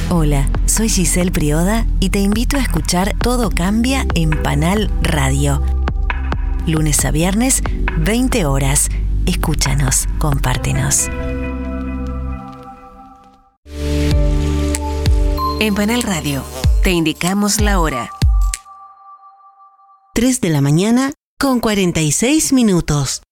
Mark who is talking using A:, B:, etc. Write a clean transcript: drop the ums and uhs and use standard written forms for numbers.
A: Hola, soy Giselle Prioda y te invito a escuchar Todo Cambia en Panal Radio. Lunes a viernes, 20 horas. Escúchanos, compártenos. En Panal Radio, te indicamos la hora.
B: 3 de la mañana con 46 minutos.